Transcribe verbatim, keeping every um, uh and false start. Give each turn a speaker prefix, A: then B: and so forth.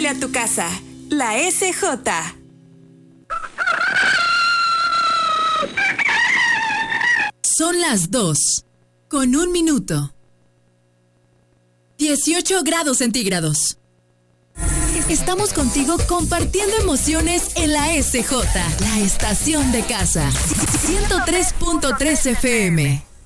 A: a tu casa. La S J.
B: Son las dos, con un minuto. dieciocho grados centígrados. Estamos contigo compartiendo emociones en la S J, la estación de casa. ciento tres punto tres F M.